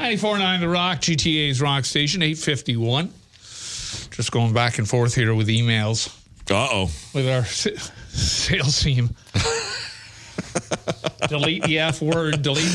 94.9 The Rock, GTA's Rock Station, 8:51. Just going back and forth here with emails. Uh-oh. With our sales team. Delete the F word. Delete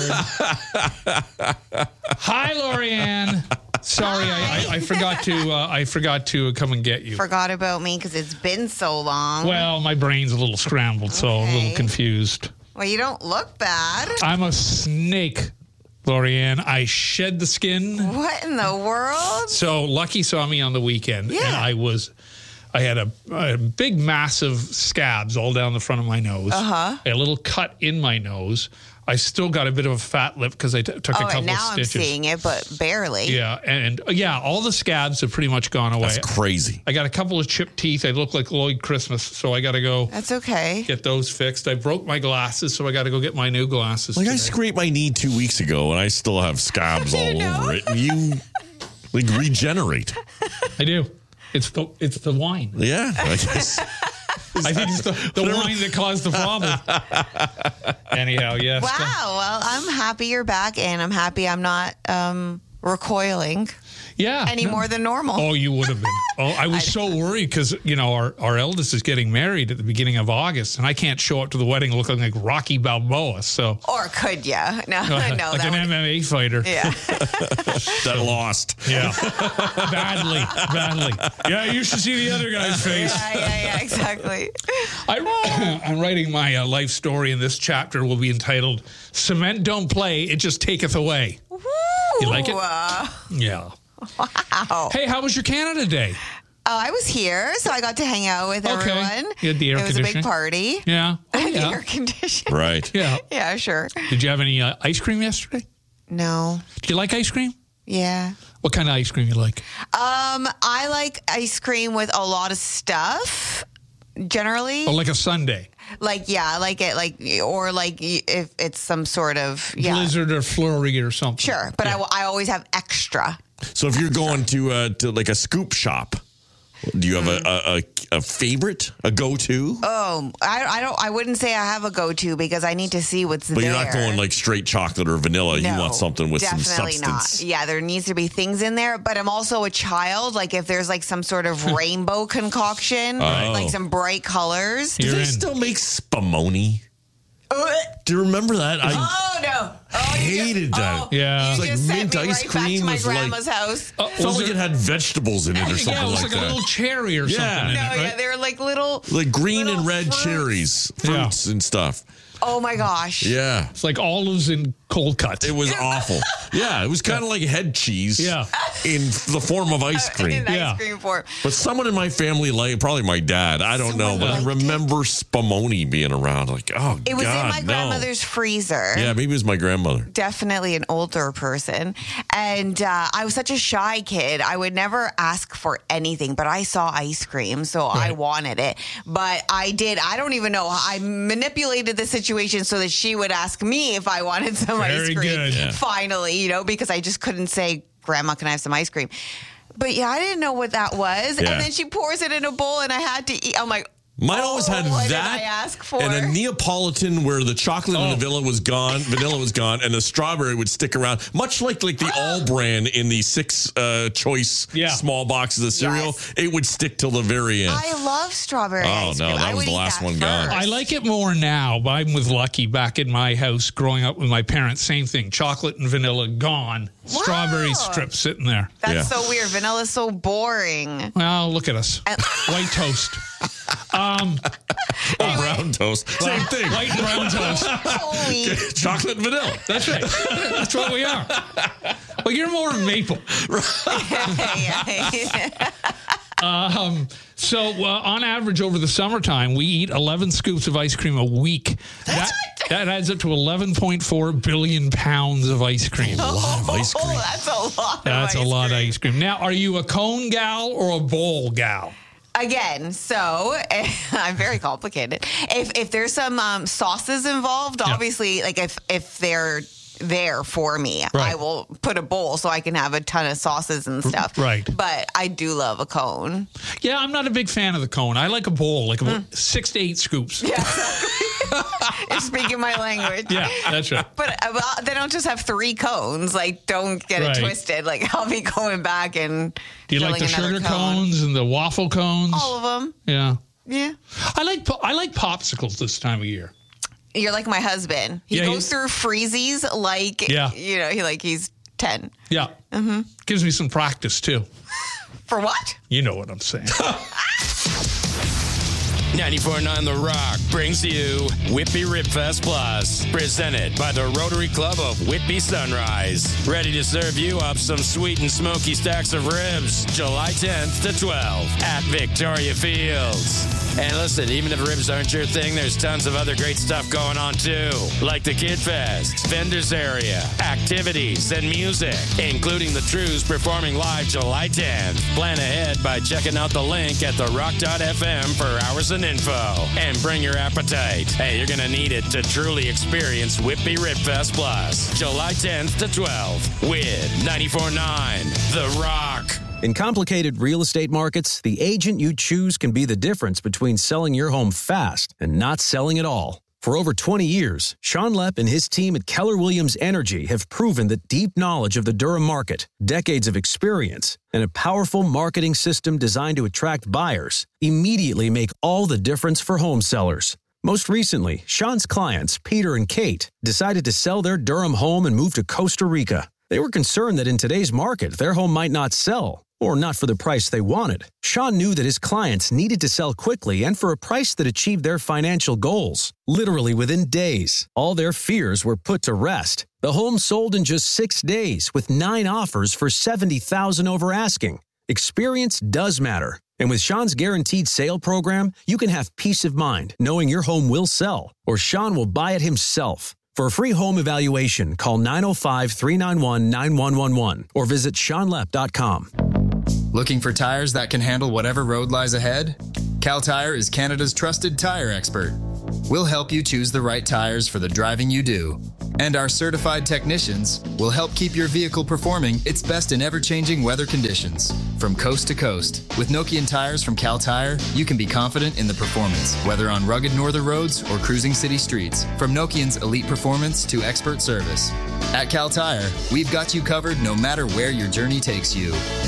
that word. Hi, Lorianne. Sorry, I forgot to come and get you. Forgot about me because it's been so long. Well, my brain's a little scrambled, so I'm a little confused. Well, you don't look bad. I'm a snake, Lorianne. I shed the skin. What in the world? So Lucky saw me on the weekend, Yeah. and I had a big, massive scabs all down the front of my nose. I had a little cut in my nose. I still got a bit of a fat lip because I took a couple and now of stitches. I'm seeing it, but barely. Yeah, and all the scabs have pretty much gone away. That's crazy. I got a couple of chipped teeth. I look like Lloyd Christmas, so I got to go. That's okay. Get those fixed. I broke my glasses, so I got to go get my new glasses. Like, today. I scraped my knee 2 weeks ago, and I still have scabs all over it. And you, regenerate. I do. It's the wine. Yeah, I guess. I think it's the wine that caused the problem. Anyhow, yes. Wow. Well, I'm happy you're back, and I'm happy I'm not recoiling any more than normal. Oh, you would have been. Oh, I was so worried because, our eldest is getting married at the beginning of August, and I can't show up to the wedding looking like Rocky Balboa. So, or could ya? No, no. Like an MMA fighter. Yeah. That lost. Yeah. Badly. Yeah, you should see the other guy's face. Yeah, exactly. I'm writing my life story, and this chapter will be entitled "Cement Don't Play, It Just Taketh Away." Woo. You like it? Yeah. Wow. Hey, how was your Canada Day? I was here, so I got to hang out with everyone. You had the air conditioning. It was a big party. Yeah. The air conditioning. Right. Yeah. Yeah, sure. Did you have any ice cream yesterday? No. Do you like ice cream? Yeah. What kind of ice cream you like? I like ice cream with a lot of stuff, generally. Oh, like a sundae? I like it, or if it's some sort of, Blizzard or flurry or something. Sure, but I always have extra. So if you're going to like a scoop shop, do you have a favorite, a go-to? Oh, I wouldn't say I have a go-to because I need to see what's there. But you're not going like straight chocolate or vanilla. No, you want something with some definitely substance. Not. Yeah, there needs to be things in there. But I'm also a child. Like if there's like some sort of rainbow concoction, like some bright colors. Do they still make spumoni? Do you remember that? No. Hated that. Yeah. It was like mint ice cream. Back to my grandma's house. Felt like it had vegetables in it or something Yeah, it was like that. a little cherry or something in it, right? They're like little... Like green little and red fruits. cherries, fruits and stuff. Oh my gosh. Yeah. It's like olives in cold cuts. It was awful. Yeah, it was kind of like head cheese in the form of ice cream. In ice cream form. But someone in my family, like probably my dad, I don't know, but I remember spumoni being around. Like, oh, It was God, in my grandmother's freezer. Yeah, maybe it was my grandmother. Definitely an older person. And I was such a shy kid. I would never ask for anything, but I saw ice cream, so I wanted it. But I did. I don't even know. I manipulated the situation so that she would ask me if I wanted some ice cream. Good. Yeah. Finally, because I just couldn't say, Grandma, can I have some ice cream? But I didn't know what that was. Yeah. And then she pours it in a bowl and I had to eat. I'm like, Mine always had what that did I ask for? and a Neapolitan where the chocolate and the vanilla was gone, and the strawberry would stick around, much like the All brand in the 6 choice small boxes of cereal. Yes. It would stick till the very end. I love strawberry ice cream. Oh, no, that was the last one gone. I like it more now. But I'm with Lucky back in my house growing up with my parents. Same thing. Chocolate and vanilla gone. Wow. Strawberry strips sitting there. That's so weird. Vanilla's so boring. Well, look at us. White toast. Brown toast. Same thing. White and brown toast. Chocolate and vanilla. That's right. That's what we are. Well, you're more maple. So on average over the summertime, we eat 11 scoops of ice cream a week. That adds up to 11.4 billion pounds of ice cream. A lot of ice cream. That's a lot. That's a lot of ice cream. Now, are you a cone gal or a bowl gal? Again, so I'm very complicated. If there's some sauces involved, obviously, like if they're there for me, I will put a bowl so I can have a ton of sauces and stuff. Right. But I do love a cone. Yeah, I'm not a big fan of the cone. I like a bowl, like about 6 to 8 scoops. Yeah. You're speaking my language. Yeah, that's right. But they don't just have 3 cones. Like, don't get it twisted. Like, I'll be going back and do you like the sugar cones and the waffle cones? All of them. Yeah. Yeah. I like popsicles this time of year. You're like my husband. He goes through freezies like, he's 10. Yeah. Mm-hmm. Gives me some practice, too. For what? You know what I'm saying. 94.9 The Rock brings you Whitby Rib Fest Plus, presented by the Rotary Club of Whitby Sunrise. Ready to serve you up some sweet and smoky stacks of ribs, July 10th to 12th at Victoria Fields. And listen, even if ribs aren't your thing, there's tons of other great stuff going on too, like the Kid Fest, vendors area, activities, and music, including the Trews performing live July 10th. Plan ahead by checking out the link at therock.fm for hours and info. And bring your appetite. Hey, you're going to need it to truly experience Whitby Rib Fest Plus, July 10th to 12th with 94.9 The Rock. In complicated real estate markets, the agent you choose can be the difference between selling your home fast and not selling at all. For over 20 years, Sean Lepp and his team at Keller Williams Energy have proven that deep knowledge of the Durham market, decades of experience, and a powerful marketing system designed to attract buyers immediately make all the difference for home sellers. Most recently, Sean's clients, Peter and Kate, decided to sell their Durham home and move to Costa Rica. They were concerned that in today's market, their home might not sell, or not for the price they wanted. Sean knew that his clients needed to sell quickly and for a price that achieved their financial goals. Literally within days, all their fears were put to rest. The home sold in just 6 days with 9 offers for $70,000 over asking. Experience does matter. And with Sean's Guaranteed Sale program, you can have peace of mind knowing your home will sell, or Sean will buy it himself. For a free home evaluation, call 905-391-9111 or visit SeanLepp.com. Looking for tires that can handle whatever road lies ahead? Cal Tire is Canada's trusted tire expert. We'll help you choose the right tires for the driving you do. And our certified technicians will help keep your vehicle performing its best in ever-changing weather conditions. From coast to coast, with Nokian tires from Cal Tire, you can be confident in the performance, whether on rugged northern roads or cruising city streets. From Nokian's elite performance to expert service. At Cal Tire, we've got you covered no matter where your journey takes you.